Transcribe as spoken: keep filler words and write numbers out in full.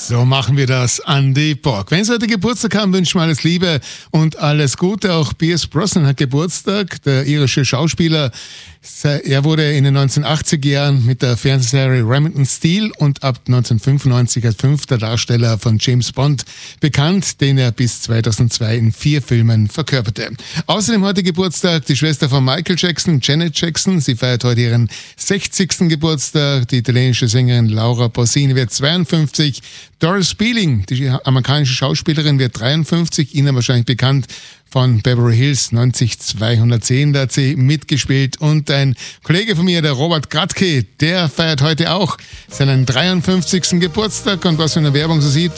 So machen wir das, Andy Borg. Wenn Sie heute Geburtstag haben, wünschen wir alles Liebe und alles Gute. Auch Pierce Brosnan hat Geburtstag, der irische Schauspieler. Er wurde in den neunzehnhundertachtziger Jahren mit der Fernsehserie Remington Steele und ab neunzehnhundertfünfundneunzig als fünfter Darsteller von James Bond bekannt, den er bis zweitausendzwei in vier Filmen verkörperte. Außerdem heute Geburtstag die Schwester von Michael Jackson, Janet Jackson. Sie feiert heute ihren sechzigsten Geburtstag. Die italienische Sängerin Laura Pausini wird zweiundfünfzig. Doris Spearing, die amerikanische Schauspielerin, wird dreiundfünfzig. Ihnen wahrscheinlich bekannt von Beverly Hills neunzig zweihundertzehn, da hat sie mitgespielt. Und ein Kollege von mir, der Robert Gradke, der feiert heute auch seinen dreiundfünfzigsten Geburtstag. Und was man in der Werbung so sieht,